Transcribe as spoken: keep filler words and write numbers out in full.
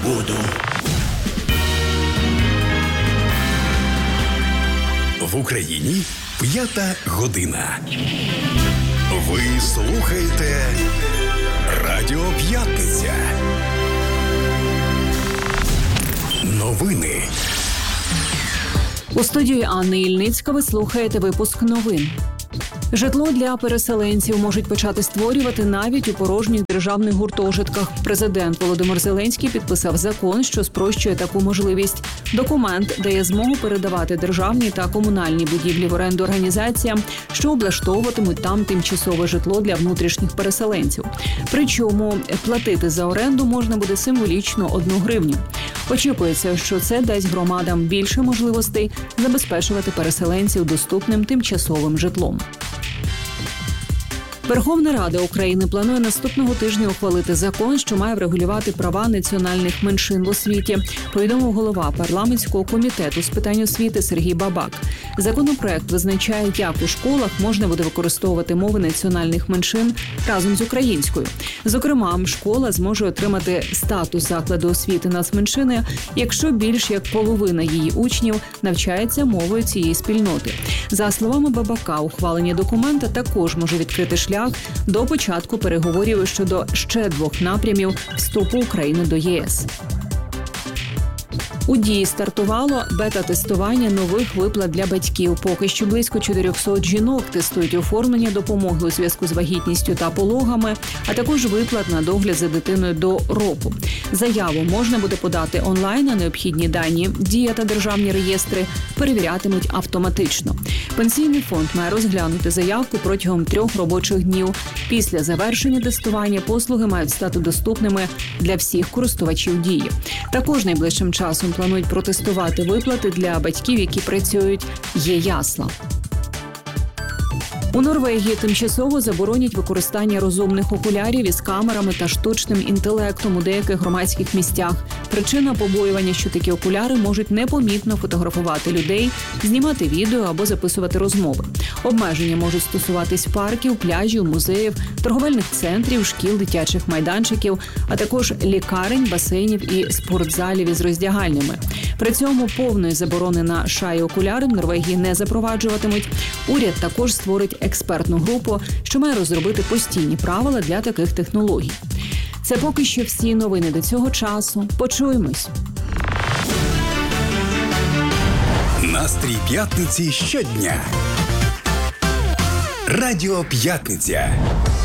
буду. В Україні п'ята година. Ви слухаєте Радіо П'ятниця. Новини. У студії Анни Ільницька ви слухаєте випуск новин. Житло для переселенців можуть почати створювати навіть у порожніх державних гуртожитках. Президент Володимир Зеленський підписав закон, що спрощує таку можливість. Документ дає змогу передавати державні та комунальні будівлі в оренду організаціям, що облаштовуватимуть там тимчасове житло для внутрішніх переселенців. Причому платити за оренду можна буде символічно одну гривню. Очікується, що це дасть громадам більше можливостей забезпечувати переселенців доступним тимчасовим житлом. Верховна Рада України планує наступного тижня ухвалити закон, що має врегулювати права національних меншин в освіті, повідомив голова парламентського комітету з питань освіти Сергій Бабак. Законопроект визначає, як у школах можна буде використовувати мови національних меншин разом з українською. Зокрема, школа зможе отримати статус закладу освіти нацменшини, якщо більш як половина її учнів навчається мовою цієї спільноти. За словами Бабака, ухвалення документа також може відкрити шлях до початку переговорів щодо ще двох напрямів вступу України до ЄС. У дії стартувало бета-тестування нових виплат для батьків. Поки що близько чотирьохсот жінок тестують оформлення допомоги у зв'язку з вагітністю та пологами, а також виплат на догляд за дитиною до року. Заяву можна буде подати онлайн, а необхідні дані, дія та державні реєстри перевірятимуть автоматично. Пенсійний фонд має розглянути заявку протягом трьох робочих днів. Після завершення тестування послуги мають стати доступними для всіх користувачів дії. Також найближчим часом планують протестувати виплати для батьків, які працюють «Є-ясла». У Норвегії тимчасово заборонять використання розумних окулярів із камерами та штучним інтелектом у деяких громадських місцях. Причина – побоювання, що такі окуляри можуть непомітно фотографувати людей, знімати відео або записувати розмови. Обмеження можуть стосуватись парків, пляжів, музеїв, торговельних центрів, шкіл, дитячих майданчиків, а також лікарень, басейнів і спортзалів із роздягальнями. При цьому повної заборони на шаї окуляри в Норвегії не запроваджуватимуть. Уряд також створить експертну групу, що має розробити постійні правила для таких технологій. Це поки що всі новини до цього часу. Почуємось. Настрій п'ятниці щодня. Радіо П'ятниця.